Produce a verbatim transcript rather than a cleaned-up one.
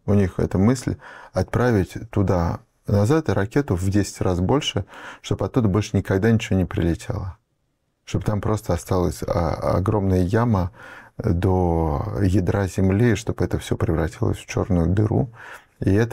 У них эта мысль отправить туда назад и ракету в десять раз больше, чтобы оттуда больше никогда ничего не прилетело. Чтобы там просто осталась огромная яма до ядра Земли, чтобы это все превратилось в черную дыру. И это